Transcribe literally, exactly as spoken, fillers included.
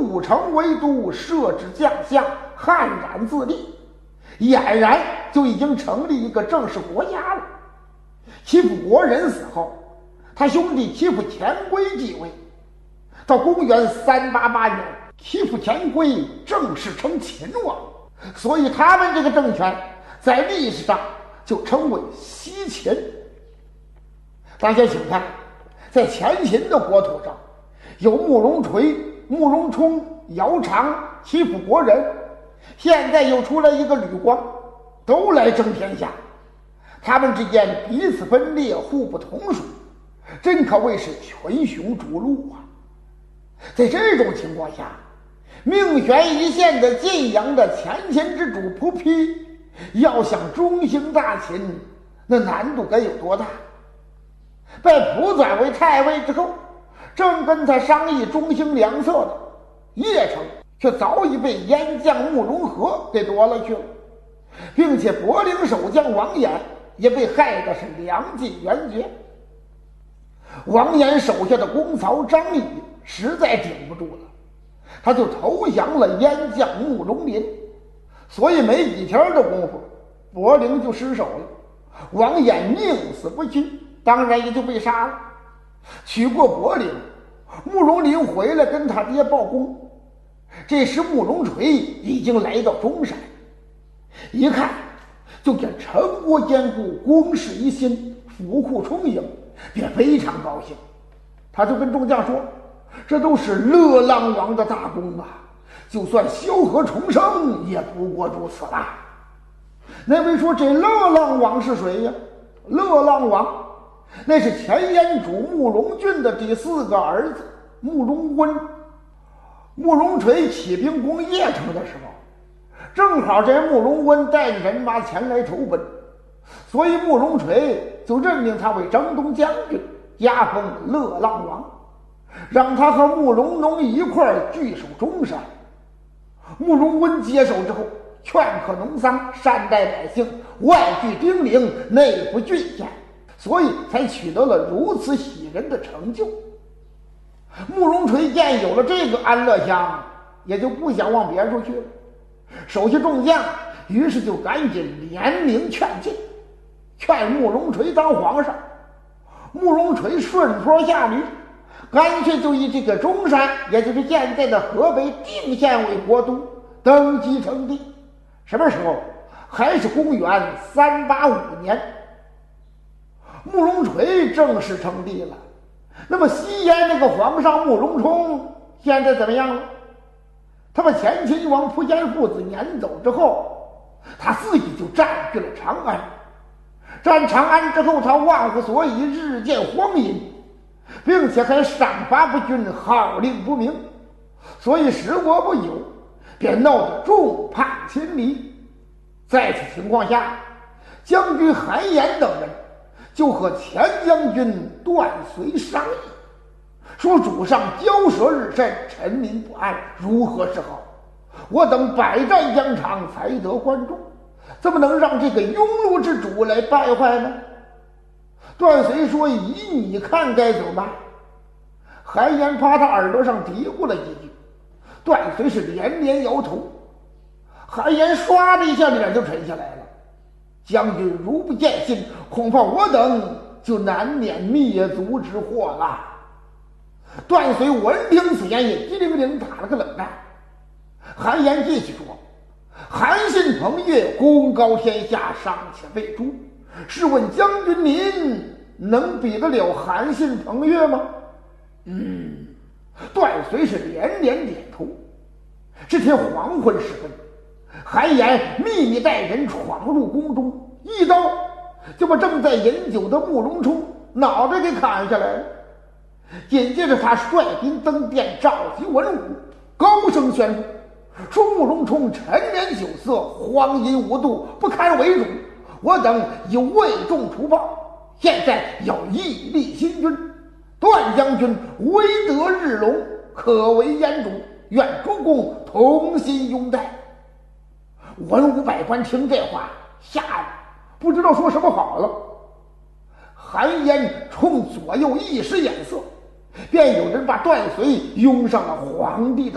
武城为都，设置将相，悍然自立，俨然就已经成立一个正式国家了。齐辅国人死后，他兄弟齐辅前规继位。到公元三八八年，齐辅前规正式称秦王，所以他们这个政权在历史上就称为西秦。大家请看，在前秦的国土上，有慕容垂、慕容冲、姚苌、齐辅国人，现在又出来一个吕光，都来争天下。他们之间彼此分裂，互不统属，真可谓是群雄逐鹿啊！在这种情况下，命悬一线的晋阳的前秦之主仆丕要想中兴大秦，那难度该有多大？被仆转为太尉之后，正跟他商议中兴良策的邺城，却早已被燕将慕容和给夺了去了，并且柏陵守将王衍也被害的是粮尽援绝。王衍手下的公曹张仪实在顶不住了，他就投降了燕将慕容林，所以没几天的功夫，柏陵就失守了。王衍宁死不屈，当然也就被杀了。取过柏陵，慕容林回来跟他爹报功。这时慕容垂已经来到中山，一看就见城国坚固，攻势一新，府库充盈，便非常高兴。他就跟众将说，这都是乐浪王的大功啊，就算萧何重生也不过如此啦。那位说，这乐浪王是谁呀？乐浪王那是前燕主慕容俊的第四个儿子慕容温。慕容垂起兵攻邺城的时候，正好这慕容温带着人马前来投奔，所以慕容垂就任命他为征东将军，加封乐浪王，让他和慕容农一块儿据守中山。慕容温接手之后，劝可农桑，善待百姓，外聚丁零，内服郡县，所以才取得了如此喜人的成就。慕容垂见有了这个安乐乡，也就不想往别处去了。手下众将于是就赶紧联名劝进，劝慕容垂当皇上。慕容垂顺坡下驴，干脆就以这个中山，也就是现在的河北定县为国都，登基称帝。什么时候？还是公元三八五年，慕容垂正式称帝了。那么西燕那个皇上慕容冲现在怎么样了？他把前秦王苻坚父子撵走之后，他自己就占据了长安。占长安之后，他忘乎所以，日渐荒淫，并且还赏罚不均，号令不明，所以时国不久便闹得众叛亲离。在此情况下，将军韩延等人就和前将军段绥商议，说主上骄奢日甚，臣民不安，如何是好？我等百战疆场，才得关中，怎么能让这个庸碌之主来败坏呢？段绥说，以你看该怎么办？韩延趴他耳朵上嘀咕了几句，段绥是连连摇头。韩延唰的一下脸就沉下来了，将军如不见信，恐怕我等就难免灭族之祸了。段绥闻听此言，也机灵灵打了个冷战。韩延继续说，韩信彭越功高天下，尚且被诛，试问将军您能比得了韩信彭越吗？嗯，段绥是连连点头。这天黄昏时分，韩延秘密带人闯入宫中，一刀就把正在饮酒的慕容冲脑袋给砍下来了。紧接着他率兵登殿，召集文武，高声宣布说，慕容冲陈年酒色，荒淫无度，不堪为辱，我等已魏众除暴，现在要屹立新君，段将军威德日隆，可为燕主，愿诸公同心拥戴。文武百官听这话，吓得不知道说什么好了。韩延冲左右一使眼色，便有人把段绥拥上了皇帝的